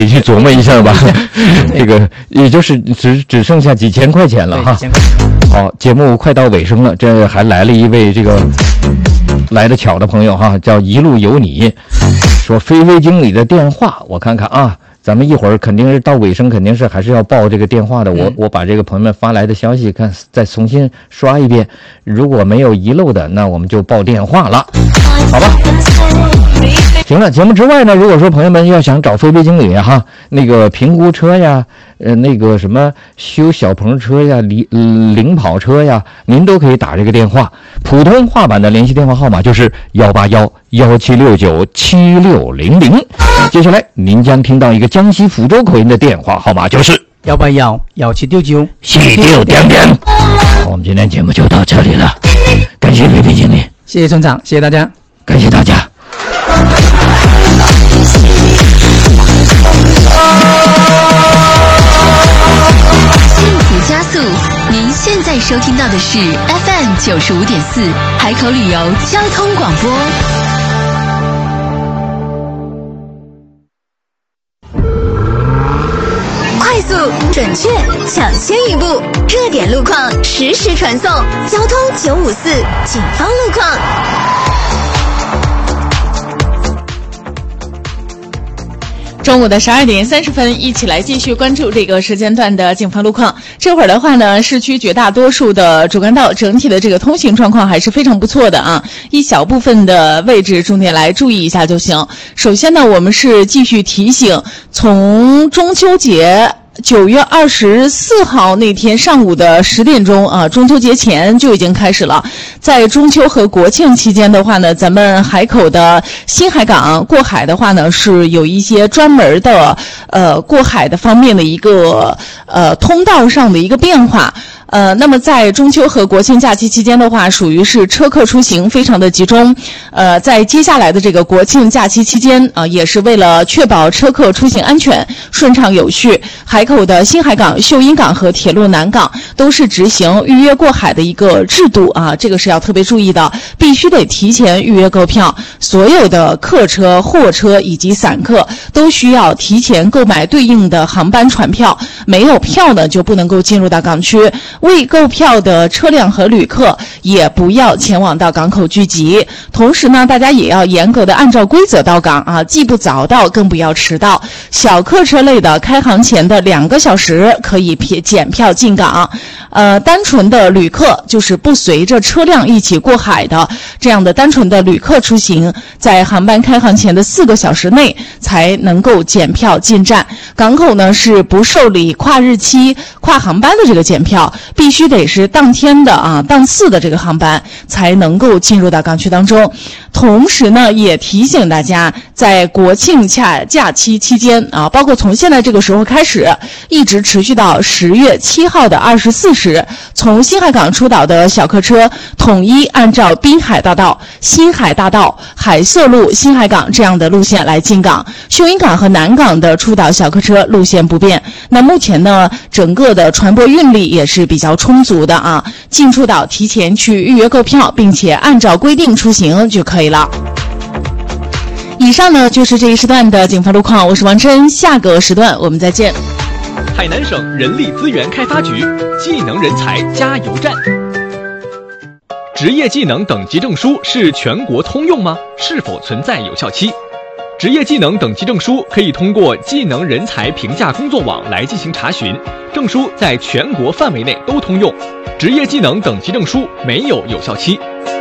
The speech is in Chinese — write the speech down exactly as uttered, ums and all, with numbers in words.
你去琢磨一下吧。这个也就是只只剩下几千块钱了哈。好，节目快到尾声了，这还来了一位这个来得巧的朋友哈，叫一路有你，说飞飞经理的电话，我看看啊。咱们一会儿肯定是到尾声，肯定是还是要报这个电话的。我我把这个朋友们发来的消息看再重新刷一遍，如果没有遗漏的，那我们就报电话了，好吧？行了，节目之外呢，如果说朋友们要想找飞飞经理哈，那个评估车呀，呃，那个什么修小鹏车呀、领领跑车呀，您都可以打这个电话。普通话版的联系电话号码就是幺八幺幺七六九七六零零。接下来您将听到一个江西抚州口音的电话号码，就是幺八幺幺七六九七六点点。我们今天节目就到这里了，感谢飞飞经理， 谢谢村长，谢谢大家， 感谢大家。 幸福加速，您现在收听到的是 F M 九十五点四海口旅游交通广播。快速、准确、抢先一步，热点路况实时传送，交通九五四警方路况。 中午的十二点三十分，一起来继续关注这个时间段的警方路况。这会儿的话呢，市区绝大多数的主干道整体的这个通行状况还是非常不错的啊，一小部分的位置重点来注意一下就行。首先呢，我们是继续提醒，从中秋节九月二十四号那天上午的十点钟啊，中秋节前就已经开始了。在中秋和国庆期间的话呢，咱们海口的新海港过海的话呢，是有一些专门的呃过海的方面的一个呃通道上的一个变化。呃，那么在中秋和国庆假期期间的话，属于是车客出行非常的集中。呃，在接下来的这个国庆假期期间啊、呃，也是为了确保车客出行安全、顺畅有序，海口的新海港、秀英港和铁路南港都是执行预约过海的一个制度啊，这个是要特别注意的，必须得提前预约购票。所有的客车、货车以及散客都需要提前购买对应的航班船票，没有票呢就不能够进入到港区。未购票的车辆和旅客也不要前往到港口聚集。同时呢，大家也要严格的按照规则到港啊，既不早到，更不要迟到。小客车类的开航前的两个小时可以检票进港。呃，单纯的旅客就是不随着车辆一起过海的这样的单纯的旅客出行，在航班开航前的四个小时内才能够检票进站。港口呢是不受理跨日期、跨航班的这个检票。必须得是当天的啊当次的这个航班才能够进入到港区当中。同时呢，也提醒大家，在国庆假假期期间啊，包括从现在这个时候开始，一直持续到十月七号的二十四时，从新海港出岛的小客车统一按照滨海大道、新海大道、海色路、新海港这样的路线来进港。秀英港和南港的出岛小客车路线不变。那目前呢，整个的船舶运力也是比较充足的啊，进出岛提前去预约购票，并且按照规定出行就可以了。以上呢就是这一时段的警方路况，我是王琛，下个时段我们再见。 海南省人力资源开发局技能人才加油站。职业技能等级证书是全国通用吗？是否存在有效期？职业技能等级证书可以通过技能人才评价工作网来进行查询，证书在全国范围内都通用。职业技能等级证书没有有效期。